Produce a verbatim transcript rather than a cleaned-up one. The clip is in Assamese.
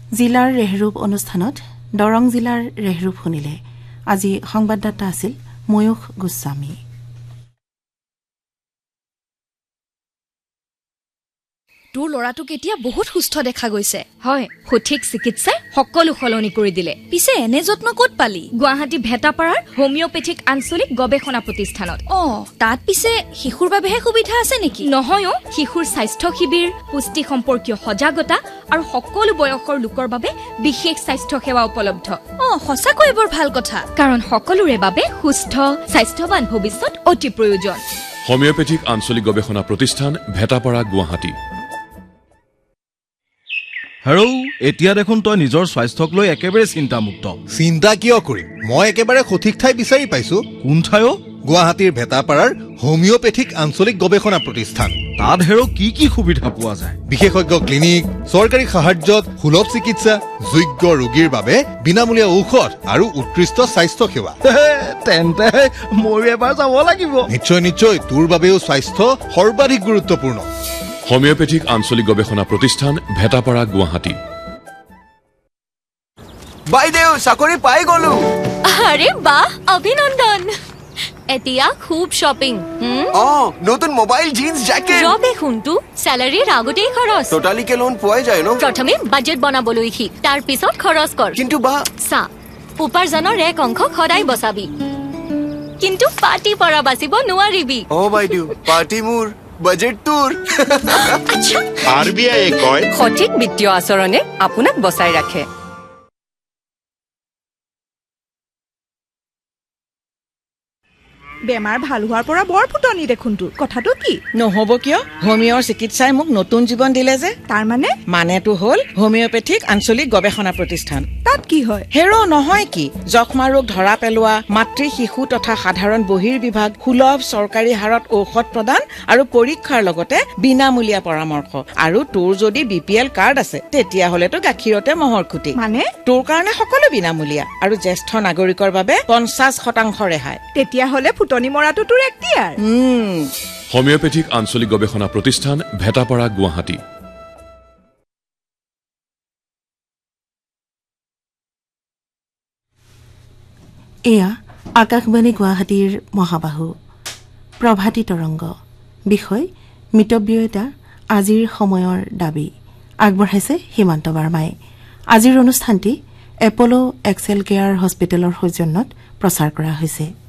জিলাৰ ৰেহৰূপ অনুষ্ঠানত দৰং জিলাৰ ৰেহৰূপ শুনিলে আজি সংবাদদাতা আছিল ময়ূখ গোস্বামী তোৰ লৰাটোক এতিয়া বহুত সুস্থ দেখা গৈছে হয় সঠিক চিকিৎসাই সকলো সলনি কৰি দিলে পিছে এনে যত্ন ক'ত পালি গুৱাহাটী ভেটাপাৰাৰ হোমিওপেথিক আঞ্চলিক গৱেষণা প্ৰতিষ্ঠানত অ তাত পিছে শিশুৰ বাবেহে সুবিধা আছে নেকি নহয়ও শিশুৰ স্বাস্থ্য শিবিৰ পুষ্টি সম্পৰ্কীয় সজাগতা আৰু সকলো বয়সৰ লোকৰ বাবে বিশেষ স্বাস্থ্য সেৱা উপলব্ধ অ সঁচাকৈ বৰ ভাল কথা কাৰণ সকলোৰে বাবে সুস্থ স্বাস্থ্যৱান ভৱিষ্যত অতি প্ৰয়োজন হোমিওপেথিক আঞ্চলিক গৱেষণা প্ৰতিষ্ঠান ভেটাপাৰা গুৱাহাটী হেৰৌ এতিয়া দেখোন তই নিজৰ স্বাস্থ্যক লৈ একেবাৰে চিন্তামুক্ত চিন্তা কিয় কৰিম মই একেবাৰে সঠিক ঠাই বিচাৰি পাইছো কোন ঠাইও গুৱাহাটীৰ ভেটাপাৰাৰ হোমিওপেথিক আঞ্চলিক গৱেষণা প্ৰতিষ্ঠান তাত হেৰৌ কি কি সুবিধা পোৱা যায় বিশেষজ্ঞ ক্লিনিক চৰকাৰী সাহায্যত সুলভ চিকিৎসা যোগ্য ৰোগীৰ বাবে বিনামূলীয়া ঔষধ আৰু উৎকৃষ্ট স্বাস্থ্য সেৱা তেন্তে মই এবাৰ যাব লাগিব নিশ্চয় নিশ্চয় তোৰ বাবেও স্বাস্থ্য সৰ্বাধিক গুৰুত্বপূৰ্ণ হোমিওপেথিক আঞ্চলিক গৱেষণা প্ৰতিষ্ঠান ভেটাপাৰা গুৱাহাটী বাইদেউ চাকৰি পাই গলো আৰে বাহ অভিনন্দন এতিয়া খুব শপিং অ নতুন মোবাইল জিন্স জ্যাকেট ৰবে শুনটো স্যালাৰিৰ আগতেই খৰচ টোটালিকে লোন পোৱাই যায় ন প্ৰথমে বাজেট বনাবলৈ শিক তাৰ পিছত খৰচ কৰ কিন্তু বা সা উপাৰ্জনৰ এক অংশ সদায় বচাবি কিন্তু পাৰ্টি পৰা বাচিব নোৱাৰিবি অ বাইদেউ পাৰ্টি মোৰ বাজেট তোৰ আৰবিআই কয় সঠিক বিত্তীয় আচৰণে আপোনাক বচাই ৰাখে বেমাৰ ভাল হোৱাৰ পৰা বৰ ফুটনি দেখোন তোৰ কথাটো কি নহব কিয় হোমিওৰ চিকিৎসাই মোক নতুন জীৱন দিলে যে তাৰ মানে মানেটো হ'ল হোমিওপেথিক আঞ্চলিক গৱেষণা প্ৰতিষ্ঠান তাত কি হয় হেৰো নহয় কি যক্ষ্মা ৰোগ ধৰা পেলোৱা মাতৃ শিশু তথা সাধাৰণ বহিৰ বিভাগ সুলভ চৰকাৰী হাৰত ঔষধ প্ৰদান আৰু পৰীক্ষাৰ লগতে বিনামূলীয়া পৰামৰ্শ আৰু তোৰ যদি বিপিএল কাৰ্ড আছে তেতিয়া হলেতো গাখীৰতে মহৰ খুটি মানে তোৰ কাৰণে সকলো বিনামূলীয়া আৰু জ্যেষ্ঠ নাগৰিকৰ বাবে পঞ্চাশ শতাংশ ৰেহাই তেতিয়া হলে ফুটনি মৰাটো তোৰ এক্টিয়াৰ হোমিওপেথিক আঞ্চলিক গৱেষণা প্ৰতিষ্ঠান ভেটাপাৰা গুৱাহাটী এয়া আকাশবাণী গুৱাহাটীৰ মহাবাহু প্ৰভাতী তৰংগ বিষয় মিতব্যয়িতা আজিৰ সময়ৰ দাবী আগবঢ়াইছে হিমন্ত বাৰ্মাই আজিৰ অনুষ্ঠানটি এপলো এক্সেল কেয়াৰ হস্পিটেলৰ সৌজন্যত প্ৰচাৰ কৰা হৈছে।